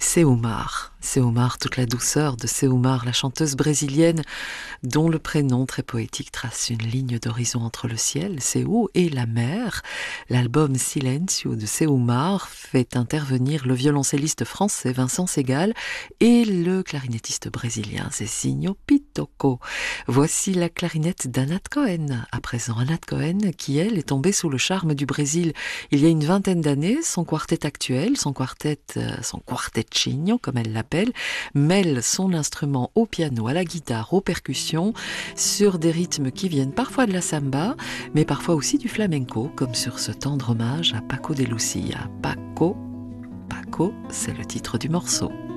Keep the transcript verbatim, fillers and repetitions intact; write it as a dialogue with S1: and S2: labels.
S1: Seumar. Seumar, toute la douceur de Seumar, la chanteuse brésilienne dont le prénom très poétique trace une ligne d'horizon entre le ciel, Seu, et la mer. L'album Silêncio de Seumar fait intervenir le violoncelliste français Vincent Segal et le clarinettiste brésilien Zezinho Pitoco. Voici la clarinette d'Anat Cohen. À présent, Anat Cohen, qui elle est tombée sous le charme du Brésil il y a une vingtaine d'années. Son quartet actuel, son quartet, son quartettinho comme elle l'appelle, mêle son instrument au piano, à la guitare, aux percussions, sur des rythmes qui viennent parfois de la samba, mais parfois aussi du flamenco, comme sur ce tendre hommage à Paco de Lucia. Paco, Paco, c'est le titre du morceau.